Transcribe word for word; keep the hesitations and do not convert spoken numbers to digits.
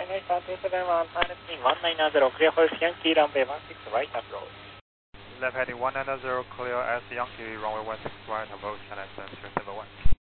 American two seven one, piloting one nine zero, clear for Yankee, runway one six right approach. Left heading one nine zero, clear as Yankee, runway one six right, approach, China two seven one.